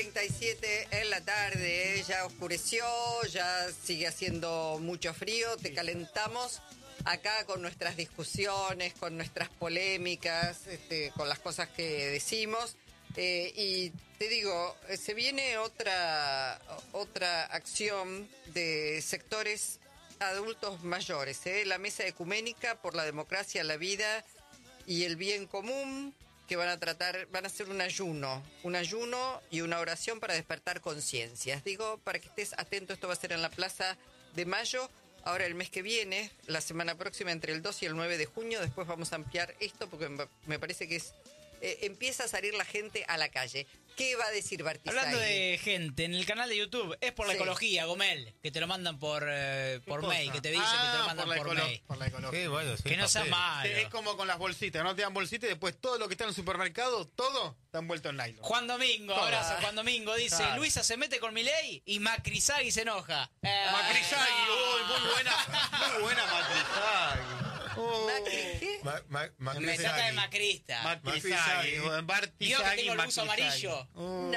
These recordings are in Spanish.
9:37 en la tarde, ya oscureció, ya sigue haciendo mucho frío, te calentamos acá con nuestras discusiones, con nuestras polémicas, con las cosas que decimos. Y te digo, se viene otra acción de sectores adultos mayores, la Mesa Ecuménica por la Democracia, la Vida y el Bien Común, que van a hacer un ayuno y una oración para despertar conciencias. Digo, para que estés atento, esto va a ser en la Plaza de Mayo, ahora el mes que viene, la semana próxima, entre el 2 y el 9 de junio, después vamos a ampliar esto porque me parece que empieza a salir la gente a la calle. ¿Qué va a decir Bartizay? Hablando de gente, en el canal de YouTube, es por la ecología, Gomel, que te lo mandan por mail, que te dicen que te lo mandan por mail. Por la ecología. Sí, bueno, sí, Que no sea malo. Es como con las bolsitas, no te dan bolsitas y después todo lo que está en el supermercado, todo está envuelto en nylon. Juan Domingo, abrazo. Juan Domingo dice, Claro. Luisa se mete con Milei y Macrizagui se enoja. Macrizagui, muy buena Macrizagui. ¿Macri qué? Me trata de macrista. Macrizagui, Digo que Bartizagui, tengo el buzo amarillo.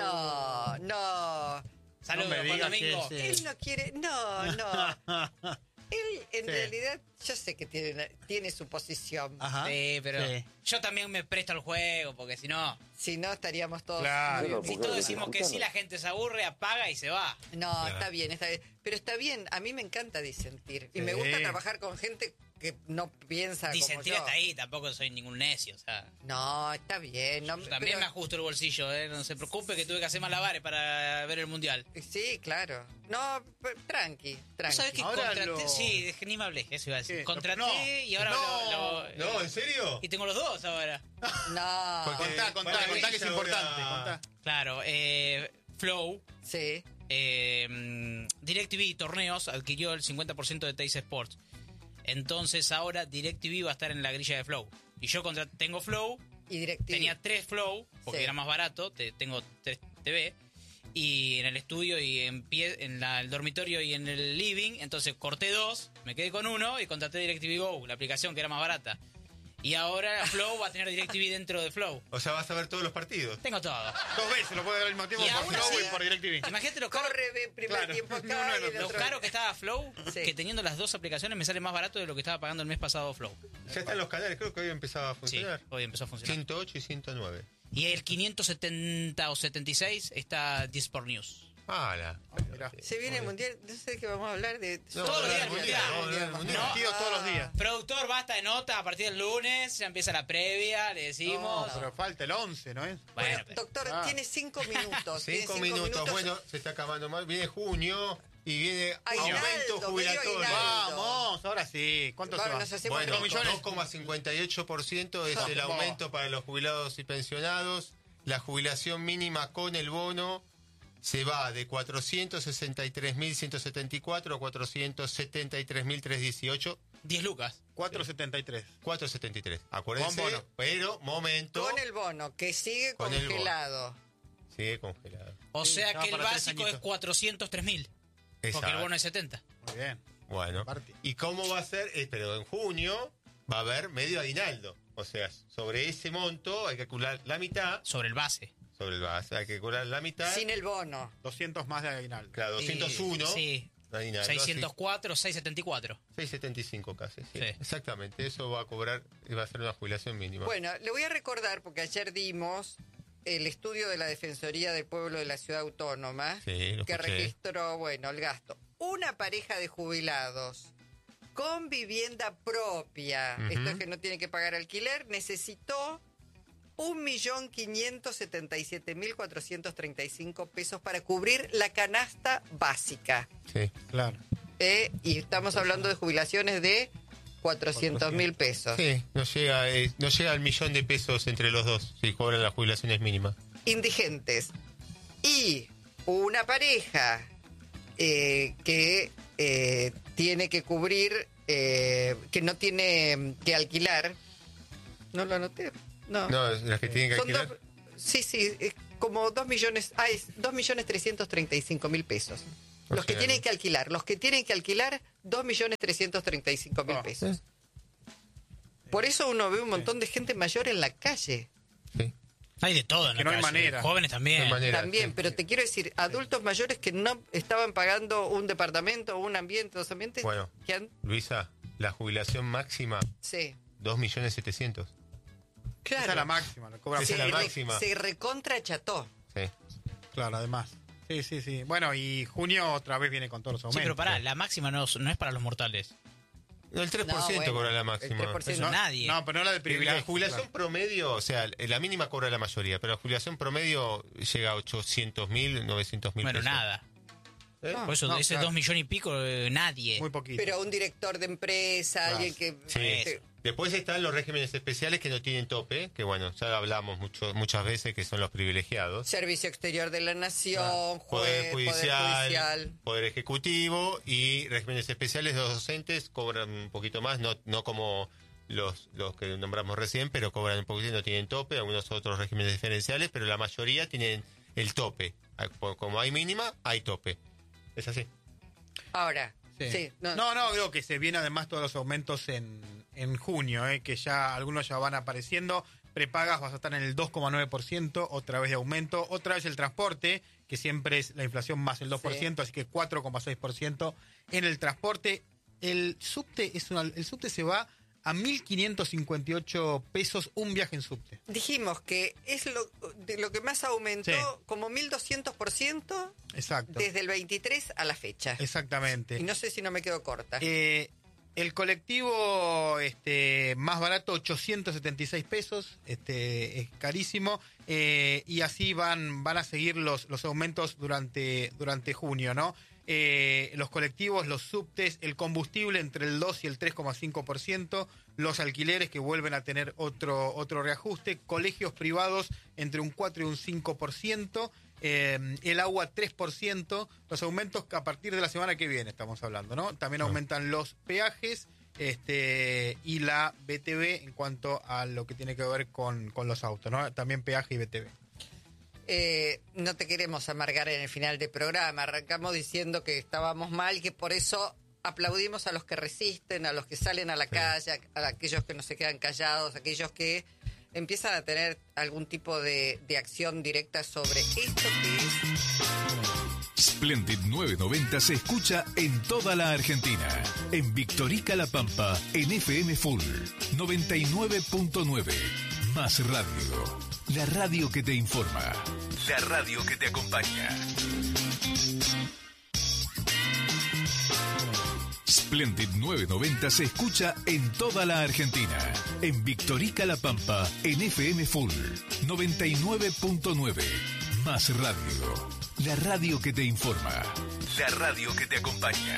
No. Saludos, No me Juan digas Domingo. que Él no quiere, no. Él en realidad, yo sé que tiene su posición. Ajá. Sí, pero Sí. yo también me presto al juego, porque si no, Si no, estaríamos todos... Claro. si todos decimos que sí, la gente se aburre, apaga y se va. No, está bien. Pero está bien, a mí me encanta disentir. Y me gusta trabajar con gente que no piensa como Disentir yo. hasta ahí, tampoco soy ningún necio, o sea. No, está bien. No, Yo también me ajusto el bolsillo, no se preocupe que tuve que hacer malabares para ver el mundial. Sí, claro. No, tranqui. ¿No sabés que Ahora contraté? Sí, ni me hablé, eso iba a decir. ¿Qué? Contraté No. y ahora No, ¿en serio? y tengo los dos ahora. No. Contá que es importante. Contá. Claro, Flow, Sí. DirecTV Torneos adquirió el 50% de Teis Sports. Entonces ahora DirecTV va a estar en la grilla de Flow. Y yo tengo Flow, Y DirecTV. tenía 3 Flow, porque Sí. era más barato, tengo 3 TV. Y en el estudio y el dormitorio y en el living, entonces corté 2, me quedé con 1 y contraté DirecTV Go, la aplicación que era más barata. Y ahora Flow va a tener DirecTV dentro de Flow. O sea, vas a ver todos los partidos. Tengo todo. 2 veces lo puede ver al mismo tiempo Y por aún Flow así- y por DirecTV. Imagínate lo caro, Corre primer Claro. tiempo acá No, y el lo otro. caro que estaba Flow, Sí. que teniendo las dos aplicaciones me sale más barato de lo que estaba pagando el mes pasado Flow. Ya están los canales, creo que hoy empezaba a Sí, funcionar. hoy empezó a funcionar. 108 y 109. Y el 570 o 76 está Disport News. ¡Hala! Mirá. Se viene el mundial, no sé de qué vamos a hablar de... No, Todos los días el el mundial, mundial. vamos a hablar del mundial. No. Tío, todos los días. Productor, basta de nota, a partir del lunes ya empieza la previa, le decimos. No, pero falta el 11, ¿no es? Bueno, pero- Doctor, Ah. tiene 5 minutos. Tiene 5 minutos, bueno, se está acabando más. Viene junio y viene Aguinaldo, aumento medio jubilatorio. aguinaldo. Vamos, ahora sí. ¿Cuánto Bueno, se va? nos hacemos Bueno, 4 millones. 2,58% es el aumento para los jubilados y pensionados. La jubilación mínima con el bono se va de 463.174 a 473.318, 10 lucas. 4.73. 473. Acuérdense, Con bono. pero momento, Con el bono, que sigue Con el bono. congelado. sigue congelado. O Sí, sea ya que el para 3 básico es añitos. 403.000. Porque el Exacto. bono es 70. Muy bien. Bueno, Aparte. ¿y cómo va a ser? Pero en junio va a haber medio aguinaldo. O sea, sobre ese monto hay que calcular la mitad, Sobre el base. sobre el base, hay que calcular la mitad. Sin el bono. 200 más de aguinaldo. Claro, 201. Sí. de aguinaldo, 604, 674. así, 675 casi. Sí. Sí. Exactamente, eso va a cobrar, va a ser una jubilación mínima. Bueno, le voy a recordar, porque ayer dimos el estudio de la Defensoría del Pueblo de la Ciudad Autónoma, Sí, lo que escuché. registró, bueno, el gasto. Una pareja de jubilados con vivienda propia, Ujú. esto es que no tiene que pagar alquiler, necesitó 1.577.435 pesos para cubrir la canasta básica. Sí. Claro. Y estamos hablando de jubilaciones de 400.000 pesos. Sí, no llega al millón de pesos entre los dos si cobran las jubilaciones mínimas. Indigentes. Y una pareja que tiene que cubrir, que no tiene que alquilar. No lo anoté. No. No, las que tienen que Son alquilar. sí, es como 2 millones. Es 2.335.000 pesos. O Los que sea, tienen que alquilar. Los que tienen que alquilar, 2.335.000 Oh. pesos. Por eso uno ve un montón de gente mayor en la calle. Sí. Hay de todo en Que la no hay calle, manera. jóvenes también. No hay manera. También, Sí. pero te quiero decir, adultos mayores que no estaban pagando un departamento, un ambiente, dos ambientes, Bueno. que han... Luisa, la jubilación máxima, Sí, 2.700.000. claro. Esa es la máxima, la cobra. Esa es la Se máxima. Se recontracható. Sí. Claro, además. Sí. Bueno, y junio otra vez viene con todos los Sí, aumentos. pero pará, la máxima no es para los mortales. No, el 3% No, bueno, cobra la el máxima. 3%. Eso nadie. No, pero no la de privilegio. La jubilación promedio, o sea, la mínima cobra la mayoría, pero la jubilación promedio llega a 800.000, 900.000 Bueno, pesos. nada. ¿Eh? Ah, Por eso, no, ese claro. 2 millones y pico, nadie. Muy poquito. Pero un director de empresa, Claro. alguien que... Sí. este, Después están los regímenes especiales que no tienen tope, que bueno, ya hablamos muchas veces que son los privilegiados. Servicio Exterior de la Nación, Poder judicial, Judicial. Poder Ejecutivo y regímenes especiales de los docentes cobran un poquito más, no como los que nombramos recién, pero cobran un poquito y no tienen tope, algunos otros regímenes diferenciales, pero la mayoría tienen el tope. Como hay mínima, hay tope. Es así. Ahora, sí, No, digo que se vienen además todos los aumentos en junio, que ya algunos ya van apareciendo. Prepagas vas a estar en el 2,9%, otra vez de aumento. Otra vez el transporte, que siempre es la inflación más el 2%, así que 4,6% en el transporte. El subte se va a 1.558 pesos un viaje en subte. Dijimos que es lo que más aumentó, Sí. como 1.200% Exacto. desde el 23 a la fecha. Exactamente. Y no sé si no me quedo corta. El colectivo más barato, 876 pesos, es carísimo, y así van a seguir los aumentos durante junio, ¿no? Los colectivos, los subtes, el combustible entre el 2 y el 3,5%, los alquileres que vuelven a tener otro reajuste, colegios privados entre un 4 y un 5%, el agua 3%, los aumentos que a partir de la semana que viene estamos hablando, ¿no? También aumentan los peajes y la BTV en cuanto a lo que tiene que ver con los autos, ¿no? También peaje y BTV. No te queremos amargar en el final del programa. Arrancamos diciendo que estábamos mal, que por eso aplaudimos a los que resisten, a los que salen a la calle, a aquellos que no se quedan callados, a aquellos que empiezan a tener algún tipo de acción directa sobre esto que es... Splendid 990 se escucha en toda la Argentina. En Victorica La Pampa, en FM Full 99.9. Más radio. La radio que te informa. La radio que te acompaña. Splendid 990 se escucha en toda la Argentina. En Victorica La Pampa, en FM Full 99.9. Más radio. La radio que te informa. La radio que te acompaña.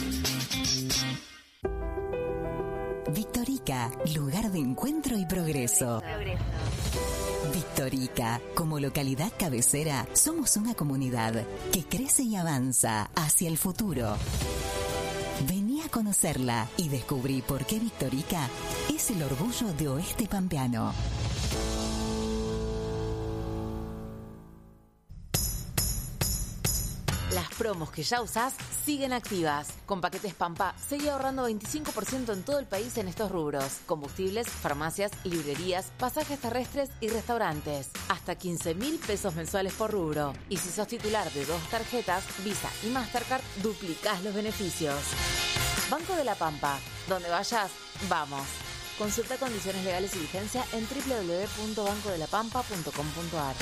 Victorica, lugar de encuentro y progreso. Victorica, como localidad cabecera, somos una comunidad que crece y avanza hacia el futuro. Vení a conocerla y descubrí por qué Victorica es el orgullo de Oeste Pampeano. Las promos que ya usás siguen activas. Con Paquetes Pampa, seguí ahorrando 25% en todo el país en estos rubros. Combustibles, farmacias, librerías, pasajes terrestres y restaurantes. Hasta 15.000 pesos mensuales por rubro. Y si sos titular de 2 tarjetas, Visa y Mastercard, duplicás los beneficios. Banco de la Pampa. Donde vayas, vamos. Consulta condiciones legales y vigencia en www.bancodelapampa.com.ar.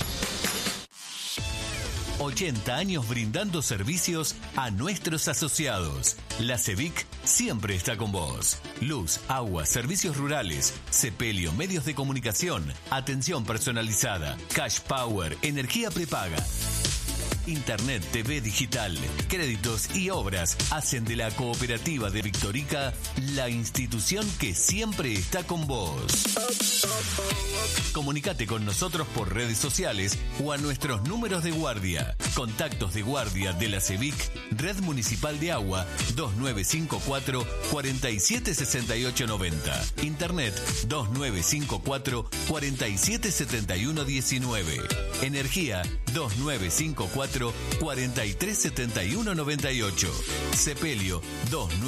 80 años brindando servicios a nuestros asociados. La CEVIC siempre está con vos. Luz, agua, servicios rurales, sepelio, medios de comunicación, atención personalizada, cash power, energía prepaga. Internet, TV digital, créditos y obras hacen de la cooperativa de Victorica la institución que siempre está con vos. Comunicate con nosotros por redes sociales o a nuestros números de guardia. Contactos de guardia de la CEVIC, Red Municipal de Agua 2954 476890. Internet 2954 477119. Energía 2954 437198. Sepelio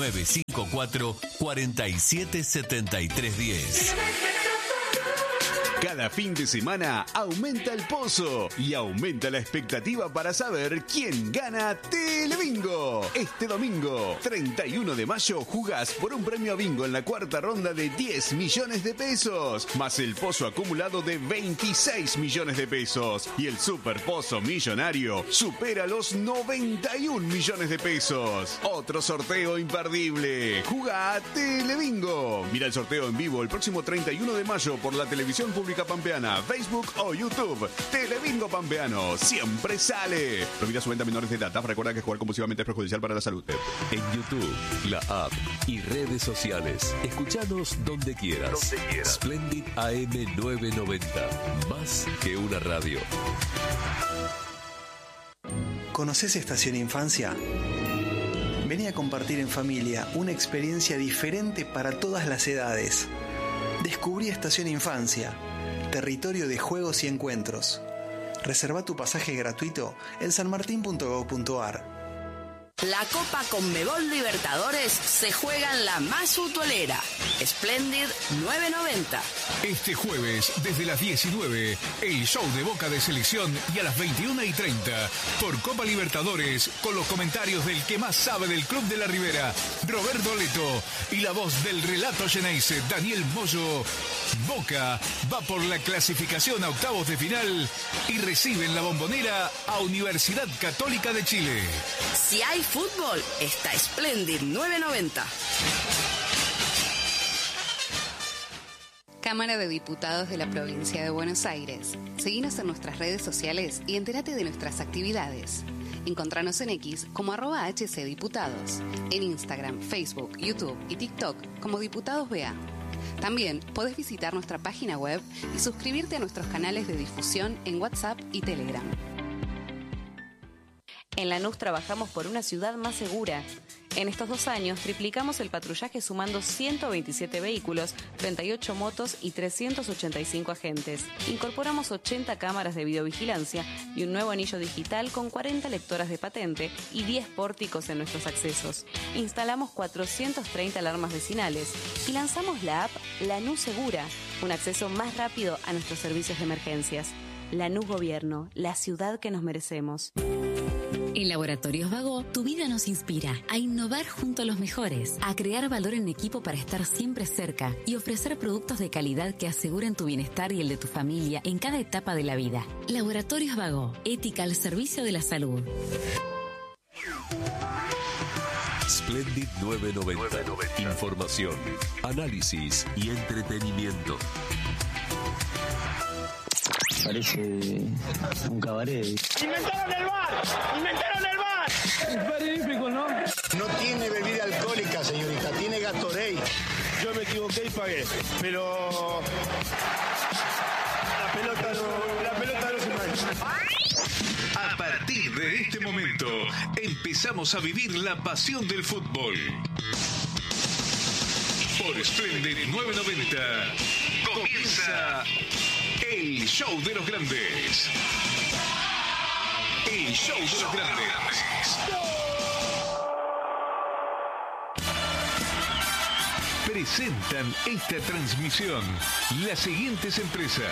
2954 477310. Cada fin de semana aumenta el pozo y aumenta la expectativa para saber quién gana Telebingo. Este domingo, 31 de mayo, jugás por un premio a bingo en la cuarta ronda de 10 millones de pesos, más el pozo acumulado de 26 millones de pesos. Y el super pozo millonario supera los 91 millones de pesos. Otro sorteo imperdible. Jugá a Telebingo. Mira el sorteo en vivo el próximo 31 de mayo por la televisión pública pampeana, Facebook o YouTube. Telebingo Pampeano siempre sale. Prohibida su venta a menores de edad. Recuerda que jugar compulsivamente es perjudicial para la salud. En YouTube, la app y redes sociales. Escuchanos donde quieras. Splendid AM 990. Más que una radio. ¿Conoces Estación Infancia? Vení a compartir en familia una experiencia diferente para todas las edades. Descubrí Estación Infancia, territorio de juegos y encuentros. Reserva tu pasaje gratuito en sanmartin.gov.ar. La Copa Conmebol Libertadores se juega en la más futbolera, Splendid 990. Este jueves, desde las 19, el show de Boca de Selección y a las 21:30, por Copa Libertadores, con los comentarios del que más sabe del Club de la Ribera, Roberto Leto, y la voz del relato Geneise, Daniel Moyo. Boca va por la clasificación a octavos de final y recibe en la Bombonera a Universidad Católica de Chile. Si hay fútbol, está Splendid 990. Cámara de Diputados de la Provincia de Buenos Aires. Seguinos en nuestras redes sociales y entérate de nuestras actividades. Encontranos en X como @HCDiputados, en Instagram, Facebook, YouTube y TikTok como Diputados BA. También podés visitar nuestra página web y suscribirte a nuestros canales de difusión en WhatsApp y Telegram. En Lanús trabajamos por una ciudad más segura. En estos 2 años triplicamos el patrullaje sumando 127 vehículos, 38 motos y 385 agentes. Incorporamos 80 cámaras de videovigilancia y un nuevo anillo digital con 40 lectoras de patente y 10 pórticos en nuestros accesos. Instalamos 430 alarmas vecinales y lanzamos la app Lanús Segura, un acceso más rápido a nuestros servicios de emergencias. Lanús Gobierno, la ciudad que nos merecemos. En Laboratorios Vago, tu vida nos inspira a innovar junto a los mejores, a crear valor en equipo para estar siempre cerca y ofrecer productos de calidad que aseguren tu bienestar y el de tu familia en cada etapa de la vida. Laboratorios Vago, ética al servicio de la salud. Splendid 990. Información, análisis y entretenimiento. Parece un cabaret. ¡Inventaron el bar! ¡Inventaron el bar! Es magnífico, ¿no? No tiene bebida alcohólica, señorita, tiene Gatorade. Yo me equivoqué y pagué, pero la pelota no se mancha. A partir de este momento, empezamos a vivir la pasión del fútbol. Por Splendid 990, comienza el show de los grandes. El show de los grandes. Presentan esta transmisión las siguientes empresas.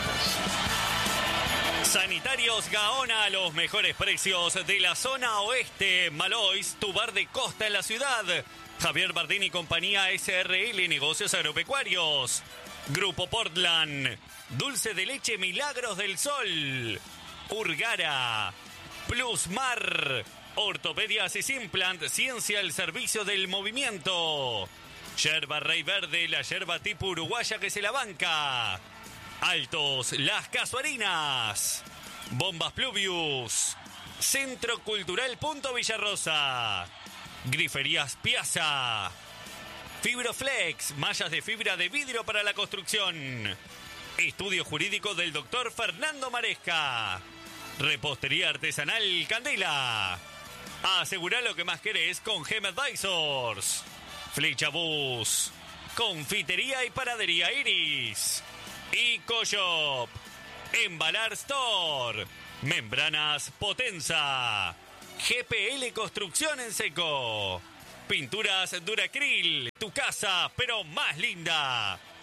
Sanitarios Gaona, los mejores precios de la zona oeste. Malois, tu bar de costa en la ciudad. Javier Bardini y compañía SRL, negocios agropecuarios. Grupo Portland. Dulce de leche Milagros del Sol. Urgara. Plusmar. Ortopedias y Simplant. Ciencia al servicio del movimiento. Yerba Rey Verde, la yerba tipo uruguaya que se la banca. Altos Las Casuarinas. Bombas Pluvius. Centro Cultural Punto Villarrosa. Griferías Piazza. Fibroflex, mallas de fibra de vidrio para la construcción. Estudio jurídico del doctor Fernando Maresca. Repostería artesanal Candela. Asegurá lo que más querés con Gem Advisors. Flecha Bus. Confitería y panadería Iris. Ecoshop. Embalar Store. Membranas Potenza. GPL Construcción en Seco. Pinturas Duracril. Tu casa, pero más linda.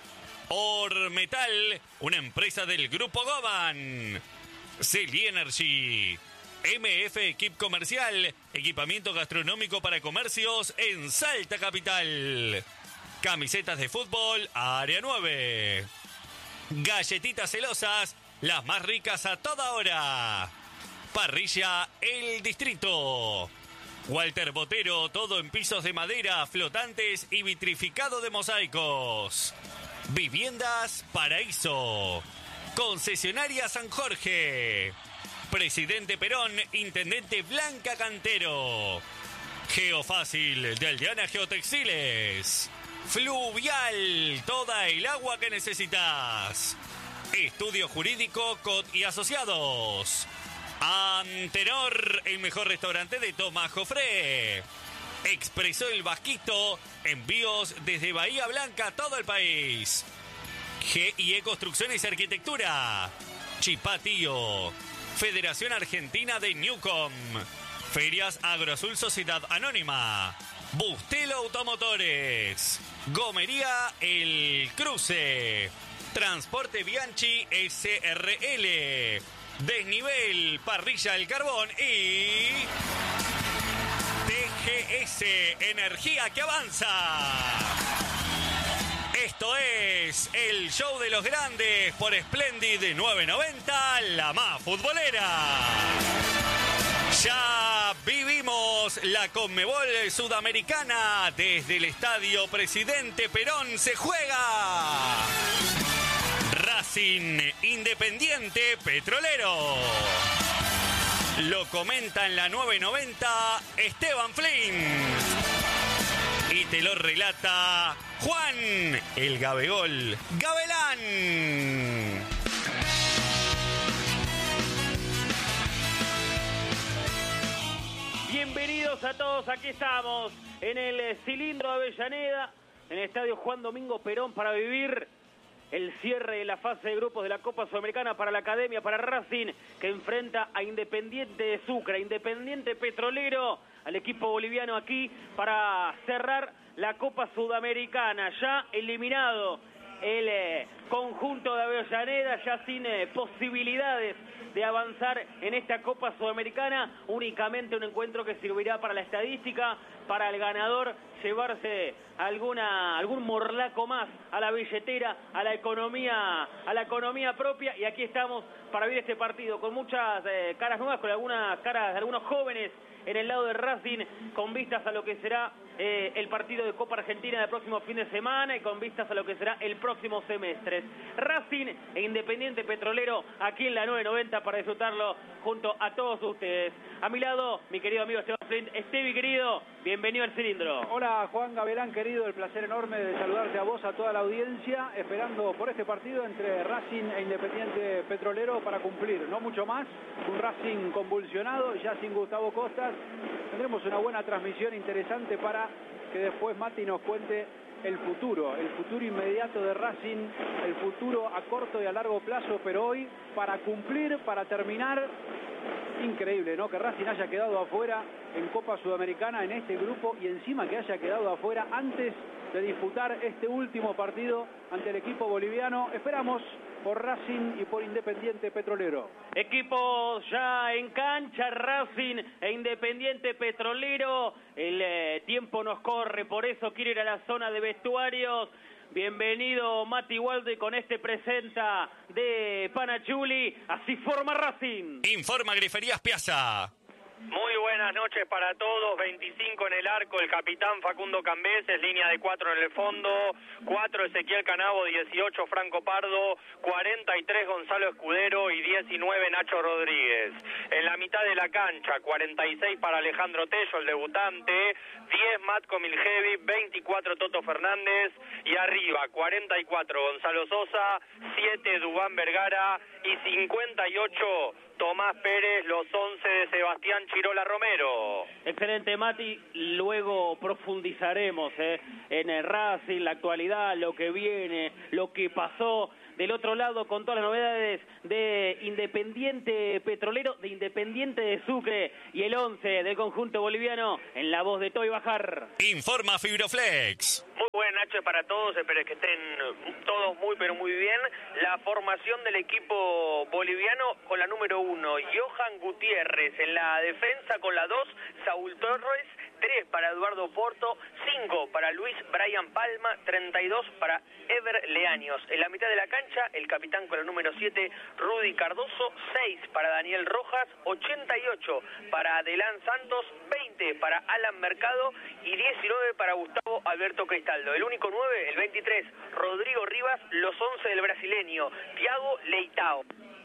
Ormetal, una empresa del Grupo Goban. Celi Energy. MF Equip Comercial, equipamiento gastronómico para comercios en Salta Capital. Camisetas de fútbol, Área 9. Galletitas celosas, las más ricas a toda hora. Parrilla El Distrito. Walter Botero, todo en pisos de madera, flotantes y vitrificado de mosaicos. Viviendas Paraíso. Concesionaria San Jorge. Presidente Perón, Intendente Blanca Cantero. Geofácil, de Aldeana Geotextiles. Fluvial, toda el agua que necesitas. Estudio Jurídico Cot y Asociados. Antenor, el mejor restaurante de Tomás Jofré. Expreso El Vasquito, envíos desde Bahía Blanca a todo el país. GIE Construcciones y Arquitectura. Chipatío. Federación Argentina de Newcom. Ferias Agroazul Sociedad Anónima. Bustelo Automotores. Gomería El Cruce. Transporte Bianchi SRL. Desnivel Parrilla El Carbón y TGS Energía que avanza. Esto es el show de los grandes por Splendid 990, la más futbolera. Ya vivimos la Conmebol Sudamericana. Desde el Estadio Presidente Perón se juega Racing Independiente Petrolero. Lo comenta en la 990 Esteban Flynn. Y te lo relata Juan, el Gabegol Gabelán. Bienvenidos a todos, aquí estamos en el Cilindro de Avellaneda, en el Estadio Juan Domingo Perón, para vivir el cierre de la fase de grupos de la Copa Sudamericana para la Academia, para Racing, que enfrenta a Independiente de Sucre, Independiente Petrolero, al equipo boliviano aquí para cerrar la Copa Sudamericana. Ya eliminado el conjunto de Avellaneda, ya sin posibilidades de avanzar en esta Copa Sudamericana, únicamente un encuentro que servirá para la estadística, para el ganador llevarse algún morlaco más a la billetera, a la economía propia. Y aquí estamos para vivir este partido con muchas caras nuevas, con algunas caras de algunos jóvenes en el lado de Racing, con vistas a lo que será el partido de Copa Argentina del próximo fin de semana y con vistas a lo que será el próximo semestre. Racing e Independiente Petrolero aquí en la 990 para disfrutarlo junto a todos ustedes. A mi lado, mi querido amigo Esteban Flint. Estevi, querido, bienvenido al Cilindro. Hola, Juan Gabelán, querido, el placer enorme de saludarte a vos, a toda la audiencia, esperando por este partido entre Racing e Independiente Petrolero para cumplir, no mucho más, un Racing convulsionado, ya sin Gustavo Costas. Tendremos una buena transmisión interesante para que después Mati nos cuente el futuro inmediato de Racing, el futuro a corto y a largo plazo, pero hoy para cumplir, para terminar, increíble, ¿no? Que Racing haya quedado afuera en Copa Sudamericana en este grupo y encima que haya quedado afuera antes de disputar este último partido ante el equipo boliviano. Esperamos por Racing y por Independiente Petrolero. Equipos ya en cancha, Racing e Independiente Petrolero. El tiempo nos corre, por eso quiero ir a la zona de vestuarios. Bienvenido Mati Walde con este presenta de Panachuli. Así forma Racing. Informa Griferías Piazza. Muy buenas noches para todos. 25 en el arco el capitán Facundo Cambeses, línea de 4 en el fondo, 4 Ezequiel Canavo, 18 Franco Pardo, 43 Gonzalo Escudero y 19 Nacho Rodríguez. En la mitad de la cancha, 46 para Alejandro Tello, el debutante, 10 Matko Miljevic, 24 Toto Fernández y arriba 44 Gonzalo Sosa, 7 Dubán Vergara y 58 Tomás Pérez, los 11 de Sebastián Chirola Romero. Excelente, Mati. Luego profundizaremos en el Racing, la actualidad, lo que viene, lo que pasó. Del otro lado, con todas las novedades de Independiente Petrolero, de Independiente de Sucre y el 11 del conjunto boliviano, en la voz de Toy Bajar. Informa Fibroflex. Muy Buenas noches para todos, espero que estén todos muy pero muy bien. La formación del equipo boliviano con la número 1, Johan Gutiérrez. En la defensa con la 2, Saúl Torres. 3 para Eduardo Porto, 5 para Luis Brian Palma, 32 para Ever Leaños. En la mitad de la cancha, el capitán con la número 7, Rudy Cardoso, 6 para Daniel Rojas, 88 para Adelán Santos, 20 para Alan Mercado y 19 para Gustavo Alberto Cristaldo. El único 9, el 23, Rodrigo Rivas, los 11 del brasileño, Thiago Leitao.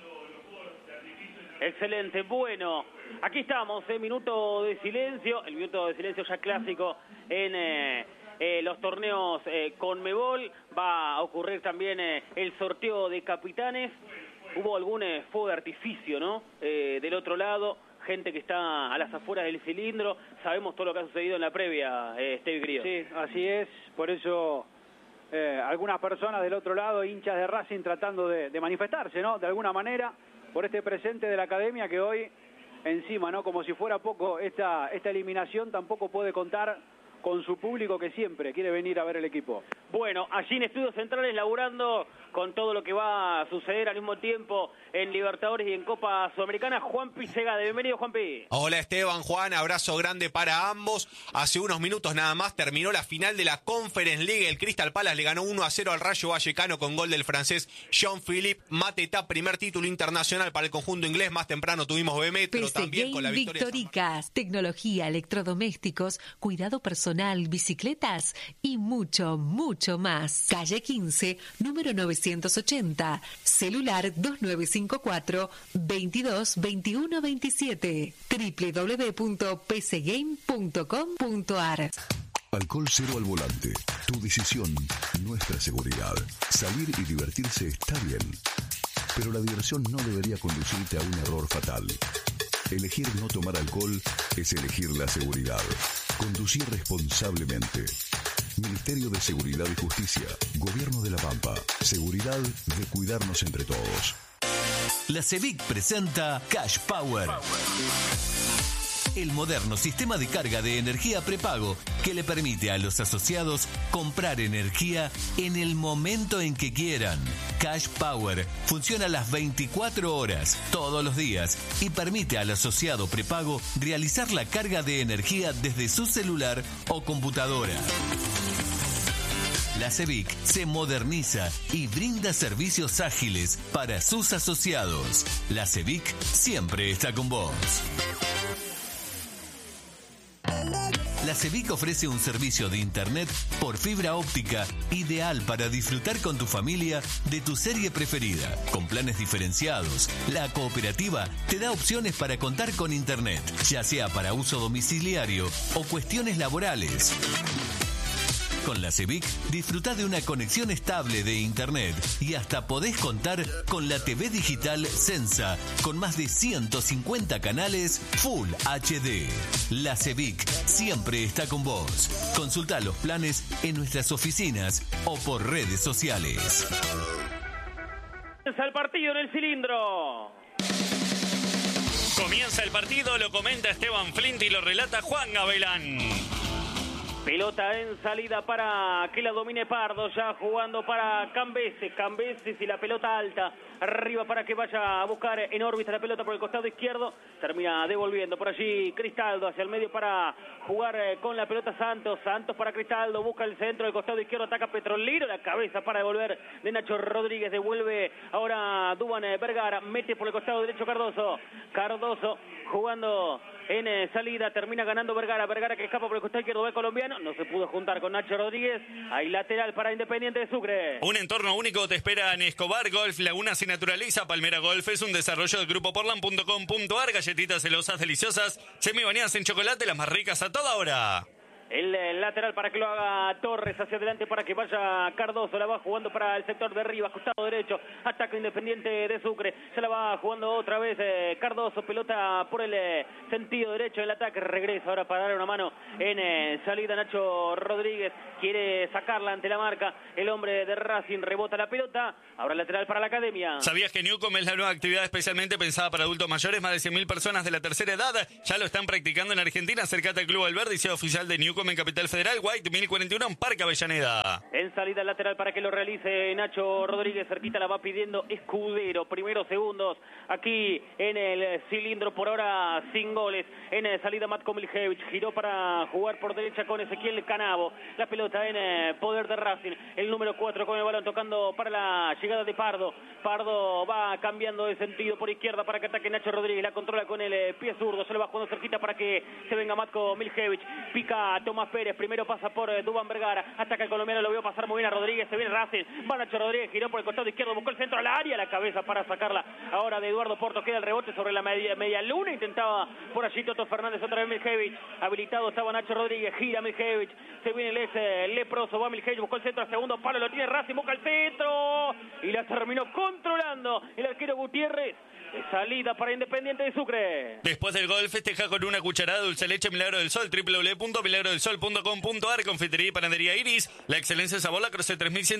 Excelente, bueno, aquí estamos, minuto de silencio, el minuto de silencio ya clásico en los torneos Conmebol. Va a ocurrir también el sorteo de capitanes. Hubo algún fuego de artificio, ¿no? Del otro lado, gente que está a las afueras del cilindro. Sabemos todo lo que ha sucedido en la previa, Stevie querido. Sí, así es, por eso algunas personas del otro lado, hinchas de Racing, tratando de manifestarse, ¿no? De alguna manera, por este presente de la academia que hoy, encima, ¿no? Como si fuera poco, esta eliminación tampoco puede contar con su público que siempre quiere venir a ver el equipo. Bueno, allí en Estudios Centrales laburando con todo lo que va a suceder al mismo tiempo en Libertadores y en Copa Sudamericana, Juanpi Segade. Bienvenido, Juanpi. Hola Esteban, Juan, abrazo grande para ambos. Hace unos minutos nada más terminó la final de la Conference League. El Crystal Palace le ganó 1-0 al Rayo Vallecano con gol del francés Jean-Philippe Mateta, primer título internacional para el conjunto inglés. Más temprano tuvimos BM, pero también con la victoria. Victoricas, tecnología, electrodomésticos, cuidado personal, bicicletas y mucho, mucho más. Calle 15, número 980, celular 2954-222127, www.pcgame.com.ar. Alcohol cero al volante. Tu decisión, nuestra seguridad. Salir y divertirse está bien, pero la diversión no debería conducirte a un error fatal. Elegir no tomar alcohol es elegir la seguridad. Conducir responsablemente. Ministerio de Seguridad y Justicia. Gobierno de La Pampa. Seguridad de cuidarnos entre todos. La CEVIC presenta Cash Power. El moderno sistema de carga de energía prepago que le permite a los asociados comprar energía en el momento en que quieran. Cash Power funciona las 24 horas, todos los días, y permite al asociado prepago realizar la carga de energía desde su celular o computadora. La CEVIC se moderniza y brinda servicios ágiles para sus asociados. La CEVIC siempre está con vos. La CEVIC ofrece un servicio de internet por fibra óptica ideal para disfrutar con tu familia de tu serie preferida. Con planes diferenciados, la cooperativa te da opciones para contar con internet, ya sea para uso domiciliario o cuestiones laborales. Con la CEVIC disfrutá de una conexión estable de internet y hasta podés contar con la TV digital Sensa con más de 150 canales Full HD. La CEVIC siempre está con vos. Consultá los planes en nuestras oficinas o por redes sociales. Comienza el partido en el cilindro. Comienza el partido, lo comenta Esteban Flint y lo relata Juan Gavilán. Pelota en salida para que la domine Pardo, ya jugando para Cambeses y la pelota alta, arriba para que vaya a buscar en órbita la pelota por el costado izquierdo, termina devolviendo por allí Cristaldo hacia el medio para jugar con la pelota Santos para Cristaldo, busca el centro del costado izquierdo, ataca Petrolero, la cabeza para devolver de Nacho Rodríguez, devuelve ahora Duván Vergara, mete por el costado derecho Cardoso jugando en salida, termina ganando Vergara que escapa por el costado izquierdo del colombiano, no se pudo juntar con Nacho Rodríguez, hay lateral para Independiente de Sucre. Un entorno único te espera en Escobar Golf, Laguna se naturaliza, Palmera Golf es un desarrollo del grupo portland.com.ar, galletitas celosas deliciosas, semibañadas en chocolate, las más ricas a toda hora. El lateral para que lo haga Torres hacia adelante para que vaya Cardoso, la va jugando para el sector de arriba, costado derecho, ataque Independiente de Sucre, se la va jugando otra vez Cardoso, pelota por el sentido derecho del ataque, regresa ahora para dar una mano en salida Nacho Rodríguez, quiere sacarla ante la marca, el hombre de Racing rebota la pelota, ahora lateral para la academia. ¿Sabías que Newcom es la nueva actividad especialmente pensada para adultos mayores? Más de 100.000 personas de la tercera edad ya lo están practicando en Argentina. Acércate al Club Alberdi y sea oficial de Newcom Quilmes en Capital Federal, White 1041 en Parque Avellaneda. En salida lateral para que lo realice Nacho Rodríguez, cerquita la va pidiendo Escudero, primeros segundos aquí en el cilindro, por ahora sin goles. En salida Matko Miljevic, giró para jugar por derecha con Ezequiel Canavo, la pelota en poder de Racing, el número 4 con el balón tocando para la llegada de Pardo. Pardo va cambiando de sentido por izquierda para que ataque Nacho Rodríguez, la controla con el pie zurdo, se le va jugando cerquita para que se venga Matko Miljevic, pica Tomás Pérez, primero pasa por Dubán Vergara, ataca el colombiano, lo vio pasar muy bien a Rodríguez, se viene Racing, va Nacho Rodríguez, giró por el costado izquierdo, buscó el centro al área, la cabeza para sacarla ahora de Eduardo Porto, queda el rebote sobre la media luna, intentaba por allí Toto Fernández, otra vez Miljevic, habilitado estaba Nacho Rodríguez, gira Miljevic, se viene el leproso, va Miljevic, buscó el centro al segundo palo, lo tiene Racing, busca el centro y la terminó controlando el arquero Gutiérrez. Salida para Independiente de Sucre. Después del gol festeja con una cucharada de dulce leche Milagro del Sol, www.milagrodelsol.com.ar, confitería y panadería Iris, la excelencia de sabor, la Croce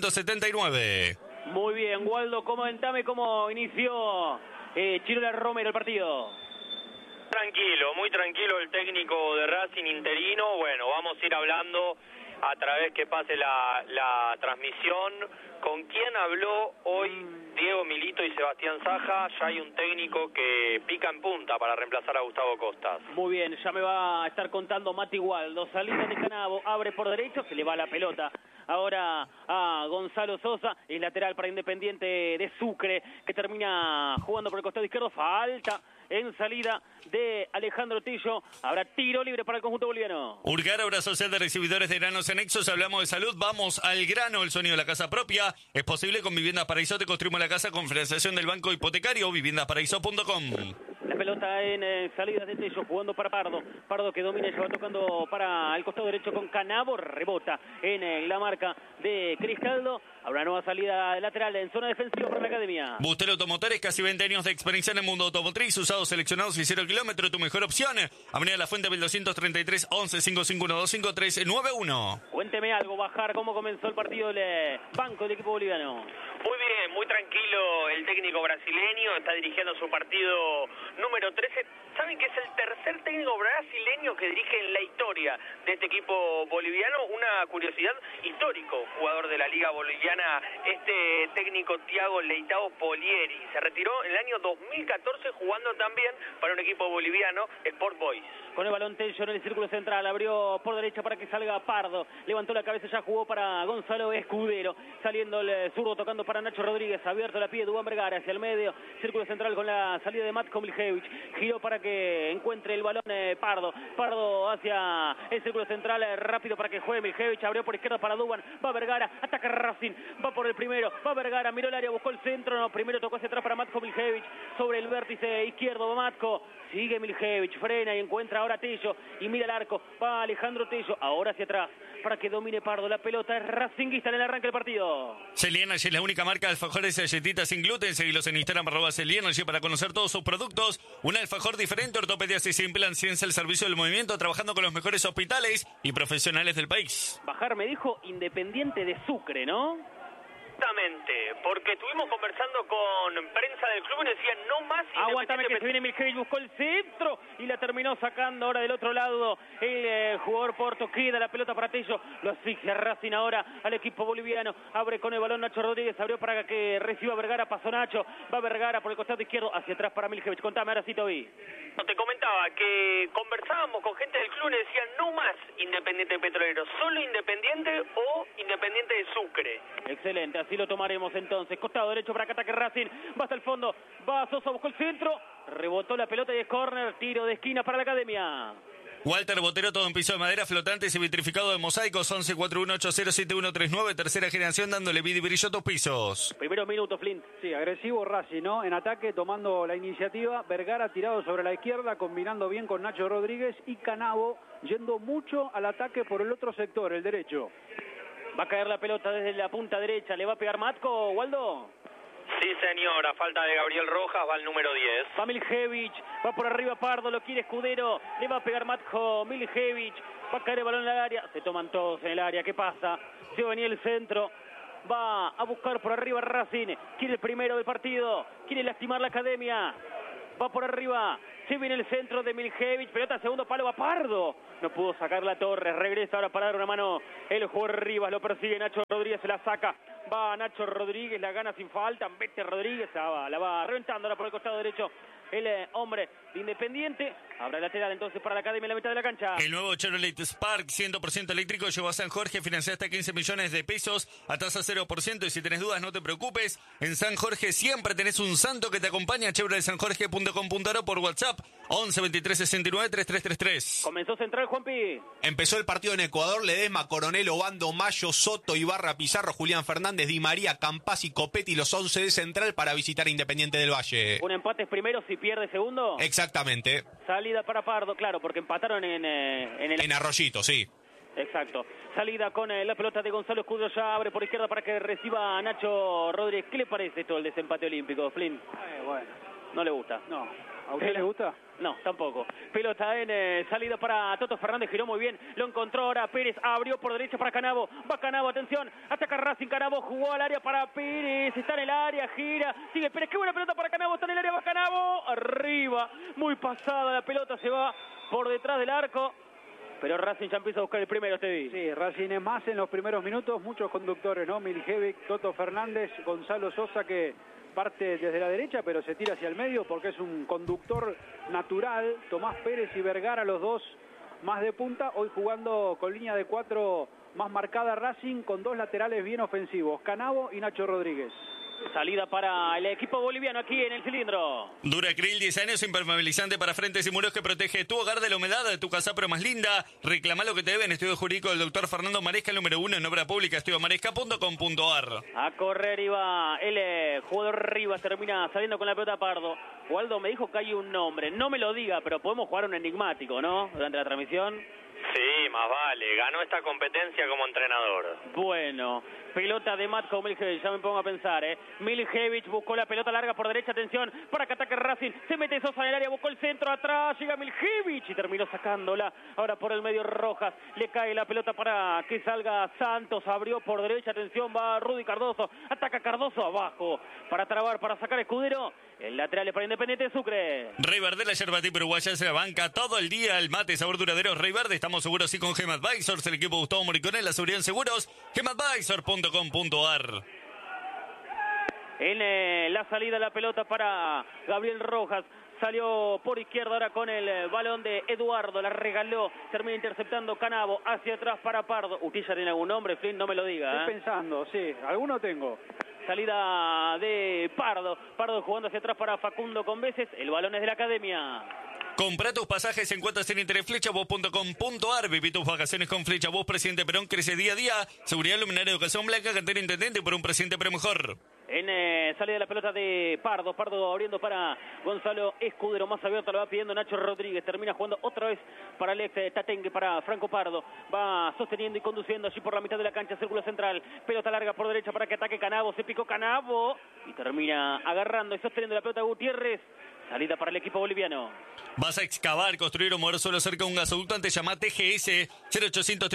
3179. Muy bien, Waldo, comentame cómo inició Chirola Romero el partido. Tranquilo, muy tranquilo el técnico de Racing interino. Bueno, vamos a ir hablando a través que pase la transmisión. ¿Con quién habló hoy Diego Milito y Sebastián Saja? Ya hay un técnico que pica en punta para reemplazar a Gustavo Costas. Muy bien, ya me va a estar contando Mati Waldo. Salida de Canavo, abre por derecho, se le va la pelota ahora a Gonzalo Sosa, el lateral para Independiente de Sucre, que termina jugando por el costado izquierdo. Falta en salida de Alejandro Tillo. Habrá tiro libre para el conjunto boliviano. Urgar, obra social de recibidores de granos anexos. Hablamos de salud, vamos al grano. El sonido de la casa propia es posible con Viviendas Paraíso. Te construimos la casa con financiación del Banco Hipotecario. Viviendasparaíso.com. La pelota en salida de Tello, jugando para Pardo. Pardo que domina y se va tocando para el costado derecho con Canavo. Rebota en la marca de Cristaldo. Habrá nueva salida lateral en zona defensiva para la academia. Bustelo Automotores, casi 20 años de experiencia en el mundo automotriz. Usados, seleccionados y 0 kilómetros. Tu mejor opción. Avenida La Fuente, 1233 11 551 25391. Cuénteme algo, Bajar, cómo comenzó el partido del banco del equipo boliviano. Muy bien, muy tranquilo el técnico brasileño, está dirigiendo su partido número 13. ¿Saben que es el tercer técnico brasileño que dirige en la historia de este equipo boliviano? Una curiosidad, histórico jugador de la Liga Boliviana, este técnico Thiago Leitao Polieri. Se retiró en el año 2014 jugando también para un equipo boliviano, Sport Boys. Con el balón Tello en el círculo central, abrió por derecha para que salga Pardo, levantó la cabeza, ya jugó para Gonzalo Escudero, saliendo el zurdo, tocando para Nacho Rodríguez, abierto la pie de Dubán Vergara hacia el medio, círculo central con la salida de Matko Miljevic, giró para que encuentre el balón Pardo hacia el círculo central, rápido para que juegue Miljevic, abrió por izquierda para Dubán, va Vergara, ataca Racing, va por el primero, va Vergara, miró el área, buscó el centro, no, primero tocó hacia atrás para Matko Miljevic, sobre el vértice izquierdo va Matko, sigue Miljevic, frena y encuentra ahora Tello y mira el arco, va Alejandro Tello, ahora hacia atrás para que domine Pardo, la pelota es racinguista en el arranque del partido. Celienergy es la única marca de alfajores y galletitas sin gluten. Seguilos en Instagram @Celienergy para conocer todos sus productos. Un alfajor diferente, ortopedias y implant, ciencia al servicio del movimiento, trabajando con los mejores hospitales y profesionales del país. Bajar me dijo Independiente de Sucre, ¿no? Exactamente, porque estuvimos conversando con prensa del club y decían no más. Aguántame que se viene Miljevic, buscó el centro y la terminó sacando ahora del otro lado el jugador Porto. Queda la pelota para Tello, lo asfixia Racing ahora al equipo boliviano, abre con el balón Nacho Rodríguez, abrió para que reciba Vergara, pasó Nacho, va Vergara por el costado izquierdo, hacia atrás para Miljevic. Contame, ahora sí te oí. Te comentaba que conversábamos con gente del club y decían no más Independiente Petrolero, solo Independiente o Independiente de Sucre. Excelente, así lo tomaremos entonces. Costado derecho para que ataque Racing, va hasta el fondo, va Sosa, buscó el centro, rebotó la pelota y es córner, tiro de esquina para la academia. Walter Botero, todo en piso de madera, flotantes y vitrificado de mosaicos. 1141807139, tercera generación, dándole vida y brillo a tus pisos. Primero minuto, Flint. Sí, agresivo Racing, ¿no? En ataque, tomando la iniciativa. Vergara tirado sobre la izquierda, combinando bien con Nacho Rodríguez, y Canavo yendo mucho al ataque por el otro sector, el derecho. Va a caer la pelota desde la punta derecha, ¿le va a pegar Matko, Waldo? Sí, señor, a falta de Gabriel Rojas va el número 10. Va Miljevic, va por arriba Pardo, lo quiere Escudero, le va a pegar Matko Miljevic, va a caer el balón en el área, se toman todos en el área, ¿qué pasa? Se venía el centro, va a buscar por arriba Racing, quiere el primero del partido, quiere lastimar la academia. Va por arriba. Se viene el centro de Miljevic. Pelota al segundo palo. Va Pardo. No pudo sacar la Torres. Regresa ahora para dar una mano. El jugador Rivas. Lo persigue Nacho Rodríguez. Se la saca. Va Nacho Rodríguez. La gana sin falta. Vete Rodríguez. La va reventando ahora por el costado derecho. El hombre de Independiente. Habrá lateral entonces para la Academia en la mitad de la cancha. El nuevo Chevrolet Spark 100% eléctrico llegó a San Jorge, financia hasta 15 millones de pesos a tasa 0%, y si tenés dudas no te preocupes. En San Jorge siempre tenés un santo que te acompaña. chevroletsanjorge.com.ar o por WhatsApp 11 23 69 3333. Comenzó central, Juanpi. Empezó el partido en Ecuador. Ledesma, Coronel, Obando, Mayo, Soto, Ibarra, Pizarro, Julián Fernández, Di María, Campazzi, Copetti, los 11 de central para visitar a Independiente del Valle. Un empate es primero, si pierde segundo. Exactamente. Salida para Pardo, claro, porque empataron en Arroyito, sí. Exacto. Salida con la pelota de Gonzalo Escudero, ya abre por izquierda para que reciba a Nacho Rodríguez. ¿Qué le parece esto el desempate olímpico, Flynn? Bueno. No le gusta. No. ¿A usted le gusta? No, tampoco. Pelota en salida para Toto Fernández, giró muy bien. Lo encontró ahora Pérez, abrió por derecha para Canavo. Va Canavo, atención. Ataca Racing, Canavo jugó al área para Pérez. Está en el área, gira. Sigue Pérez, qué buena pelota para Canavo. Está en el área, va Canavo. Arriba, muy pasada la pelota, se va por detrás del arco. Pero Racing ya empieza a buscar el primero, te vi. Sí, Racing es más en los primeros minutos. Muchos conductores, ¿no? Miljevic, Toto Fernández, Gonzalo Sosa, que parte desde la derecha, pero se tira hacia el medio porque es un conductor natural. Tomás Pérez y Vergara, los dos más de punta. Hoy jugando con línea de 4 más marcada Racing, con dos laterales bien ofensivos, Canavo y Nacho Rodríguez. Salida para el equipo boliviano aquí en el cilindro. Duracril, 10 años, impermeabilizante para frentes y muros que protege tu hogar de la humedad, de tu casa pero más linda. Reclama lo que te deben. Estudio jurídico del doctor Fernando Maresca, el número 1 en obra pública, estudiomaresca.com.ar. A correr iba el jugador Rivas, termina saliendo con la pelota Pardo. Waldo me dijo que hay un nombre, no me lo diga, pero podemos jugar un enigmático, ¿no? Durante la transmisión. Sí, más vale. Ganó esta competencia como entrenador. Bueno, pelota de Matko Miljevic, ya me pongo a pensar, Miljevic buscó la pelota larga por derecha, atención, para que ataque Racing, se mete Sosa en el área, buscó el centro, atrás, llega Miljevic y terminó sacándola. Ahora por el medio Rojas, le cae la pelota para que salga Santos, abrió por derecha, atención, va Rudy Cardoso, ataca Cardoso abajo, para trabar, para sacar Escudero. El lateral es para Independiente de Sucre. Rey Verde, la yerba tipo uruguaya, se la banca todo el día. El mate, sabor duradero, Rey Verde. Estamos seguros sí con Gem Advisors, el equipo Gustavo Moriconel, la seguridad en seguros. gemadvisor.com.ar. En la salida la pelota para Gabriel Rojas. Salió por izquierda ahora con el balón de Eduardo, la regaló, termina interceptando Canavo, hacia atrás para Pardo. ¿Usted ya tiene algún nombre, Flynn? No me lo diga. Estoy pensando, sí, alguno tengo. Salida de Pardo, Pardo jugando hacia atrás para Facundo Conveses, el balón es de la Academia. Compra tus pasajes en cuotas en interés flechabús.com.ar. Viví tus vacaciones con Flechabús. Presidente Perón crece día a día. Seguridad, luminaria, educación blanca, cantera intendente por un presidente pero mejor. En salida de la pelota de Pardo, Pardo abriendo para Gonzalo Escudero, más abierto lo va pidiendo Nacho Rodríguez, termina jugando otra vez para Alex Tatengue, para Franco Pardo, va sosteniendo y conduciendo allí por la mitad de la cancha, círculo central, pelota larga por derecha para que ataque Canavo, se picó Canavo y termina agarrando y sosteniendo la pelota Gutiérrez. Salida para el equipo boliviano. ¿Vas a excavar, construir o mover suelo cerca de un gasoducto? Antes llama TGS 0800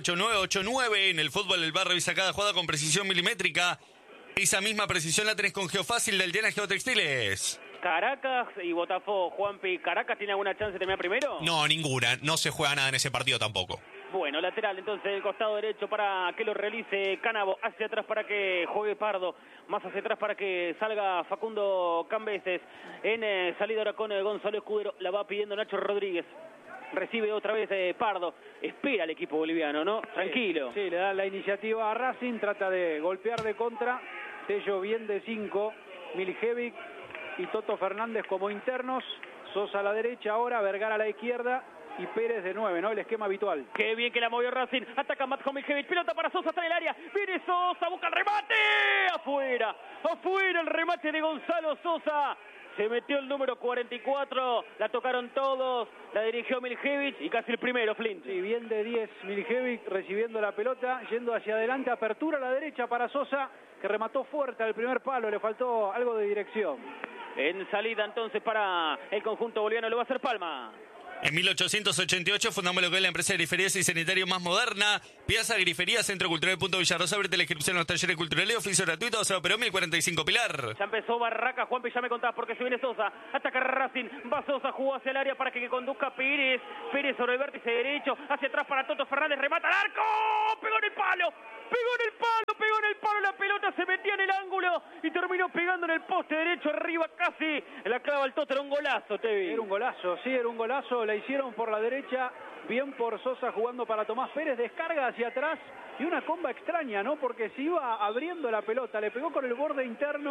999 En el fútbol el barrio avisa cada jugada con precisión milimétrica. Esa misma precisión la tenés con Geofácil del Diana Geotextiles. Caracas y Botafogo, Juanpi. ¿Caracas tiene alguna chance de terminar primero? No, ninguna. No se juega nada en ese partido tampoco. Bueno, lateral entonces el costado derecho para que lo realice Canavo, hacia atrás para que juegue Pardo, más hacia atrás para que salga Facundo Cambeses. En salida ahora con Gonzalo Escudero, la va pidiendo Nacho Rodríguez. Recibe otra vez Pardo, espera el equipo boliviano, ¿no? Tranquilo. Sí, le da la iniciativa a Racing, trata de golpear de contra. Tello bien de 5, Miljevic y Toto Fernández como internos. Sosa a la derecha ahora, Vergara a la izquierda y Pérez de 9, ¿no? El esquema habitual. Qué bien que la movió Racing. Ataca Matko Miljevic, pelota para Sosa, está en el área. Viene Sosa, busca el remate. Afuera, afuera el remate de Gonzalo Sosa. Se metió el número 44, la tocaron todos, la dirigió Miljevic y casi el primero, Flint. Sí, bien de 10 Miljevic recibiendo la pelota, yendo hacia adelante, apertura a la derecha para Sosa, que remató fuerte al primer palo, le faltó algo de dirección. En salida entonces para el conjunto boliviano lo va a hacer Palma. En 1888 fundamos lo que es la empresa de griferías y sanitario más moderna. Piazza Grifería, Centro Cultural Punto Villarrosa. Abrete la inscripción en los talleres culturales. Oficio gratuito, Sábado Perón 1045 Pilar. Ya empezó Barraca, Juanpi, ya me contás porque se viene Sosa. Ataca Racing, va Sosa, jugó hacia el área para que conduzca Pérez. Pérez sobre el vértice derecho, hacia atrás para Toto Fernández, remata al arco. Pegó en el palo, pegó en el palo. La pelota se metía en el ángulo y terminó pegando en el poste derecho arriba casi. La clava al Toto, era un golazo, Tevi. Era un golazo, sí, era un golazo. La hicieron por la derecha, bien por Sosa jugando para Tomás Pérez, descarga hacia atrás y una comba extraña, ¿no? Porque se iba abriendo la pelota, le pegó con el borde interno